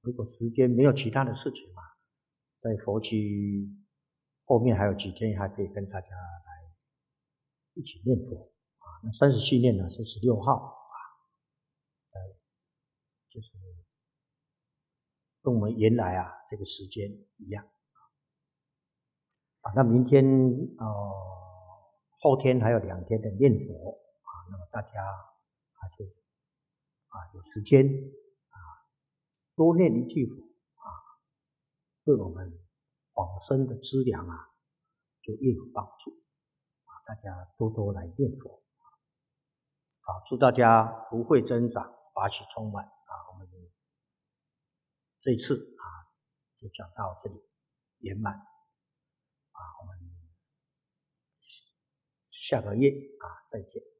如果时间没有其他的事情嘛，在佛期后面还有几天，还可以跟大家来一起念佛啊。那30系念呢是16号啊，就是跟我们原来啊这个时间一样啊。那明天后天还有2天的念佛啊，那么大家还是有时间多念一句佛对我们往生的资粮就越有帮助大家多多来念佛好，祝大家福慧增长，法喜充满我们这一次就讲到这里圆满我们下个月再见。